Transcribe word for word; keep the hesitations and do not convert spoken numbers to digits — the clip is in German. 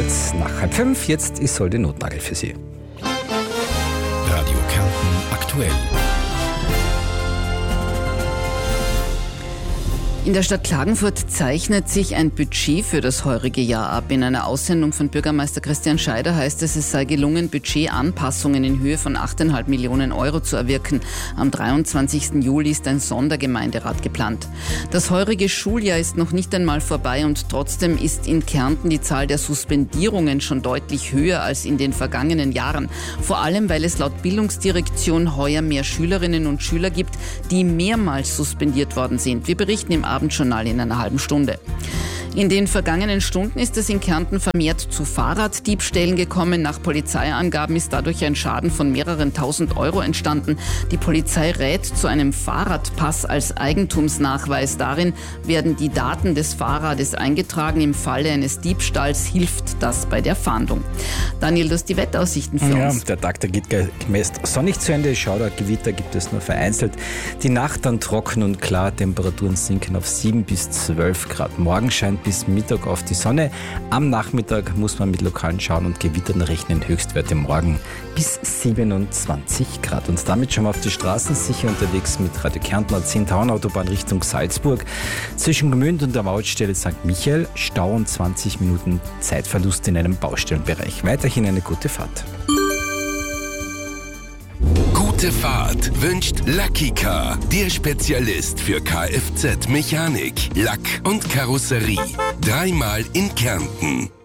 kurz nach halb fünf. Jetzt Isolde Notnagel für Sie. Radio Kärnten aktuell. In der Stadt Klagenfurt zeichnet sich ein Budget für das heurige Jahr ab. In einer Aussendung von Bürgermeister Christian Scheider heißt es, es sei gelungen, Budgetanpassungen in Höhe von acht Komma fünf Millionen Euro zu erwirken. Am dreiundzwanzigsten Juli ist ein Sondergemeinderat geplant. Das heurige Schuljahr ist noch nicht einmal vorbei und trotzdem ist in Kärnten die Zahl der Suspendierungen schon deutlich höher als in den vergangenen Jahren. Vor allem, weil es laut Bildungsdirektion heuer mehr Schülerinnen und Schüler gibt, die mehrmals suspendiert worden sind. Wir berichten im Abendjournal in einer halben Stunde. In den vergangenen Stunden ist es in Kärnten vermehrt zu Fahrraddiebstählen gekommen. Nach Polizeiangaben ist dadurch ein Schaden von mehreren tausend Euro entstanden. Die Polizei rät zu einem Fahrradpass als Eigentumsnachweis. Darin werden die Daten des Fahrrades eingetragen. Im Falle eines Diebstahls hilft das bei der Fahndung. Daniel, du hast die Wetteraussichten für ja, uns. Der Tag, der geht gemäß sonnig zu Ende. Schaudergewitter gibt es nur vereinzelt. Die Nacht dann trocken und klar. Temperaturen sinken auf sieben bis zwölf Grad. Morgen scheint bis Mittag auf die Sonne. Am Nachmittag muss man mit lokalen Schauen und Gewittern rechnen. Höchstwerte morgen bis siebenundzwanzig Grad. Und damit schon mal auf die Straßen sicher unterwegs mit Radio Kärnten zehn-Tauen-Autobahn Richtung Salzburg. Zwischen Gmünd und der Mautstelle Sankt Michael Stau und zwanzig Minuten Zeitverlust in einem Baustellenbereich. Weiterhin eine gute Fahrt. Gute Fahrt wünscht Lucky Car, der Spezialist für Kfz-Mechanik, Lack und Karosserie. Dreimal in Kärnten.